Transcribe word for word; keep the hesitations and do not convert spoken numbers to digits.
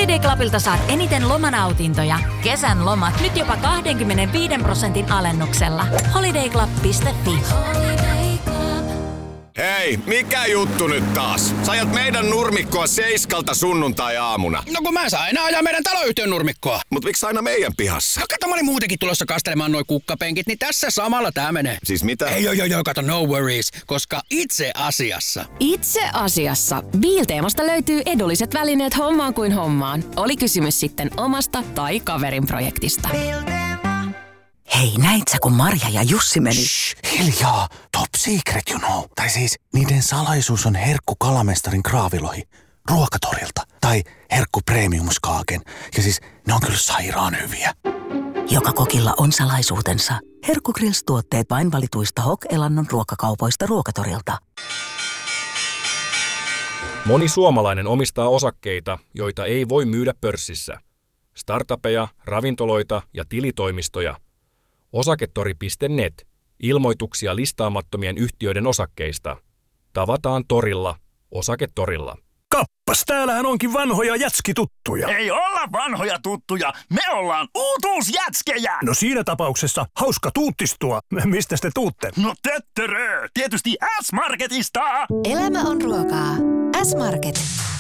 Holiday Clubilta saat eniten lomanautintoja. Kesän lomat nyt jopa kaksikymmentäviisi prosentin alennuksella. holiday club piste fi. Hei, mikä juttu nyt taas? Sä ajat meidän nurmikkoa seiskalta sunnuntai-aamuna. No kun mä saan aina ajaa meidän taloyhtiön nurmikkoa. Mut miksi aina meidän pihassa? No kato, mä olin muutenkin tulossa kastelemaan noi kukkapenkit, niin tässä samalla tää menee. Siis mitä? Ei joo joo joo, kato, no worries, koska itse asiassa... Itse asiassa Biilteemasta löytyy edulliset välineet hommaan kuin hommaan. Oli kysymys sitten omasta tai kaverin projektista. Hei, näit sä, kun Marja ja Jussi meni? Shh, hiljaa. Top secret, you know. Tai siis, niiden salaisuus on herkku kalamestarin kraavilohi. Ruokatorilta. Tai herkku premiumskaaken. Ja siis, ne on kyllä sairaan hyviä. Joka kokilla on salaisuutensa. Herkku Grills-tuotteet vain valituista Hok-Elannon ruokakaupoista Ruokatorilta. Moni suomalainen omistaa osakkeita, joita ei voi myydä pörssissä. Startupeja, ravintoloita ja tilitoimistoja. Osaketori piste net. Ilmoituksia listaamattomien yhtiöiden osakkeista. Tavataan torilla. Osaketorilla. Kappas, täällähän onkin vanhoja jätskituttuja. Ei olla vanhoja tuttuja, me ollaan uutuusjätskejä. No siinä tapauksessa hauska tuuttistua. Mistä te tuutte? No töttörö, tietysti S-Marketista. Elämä on ruokaa. S-Market.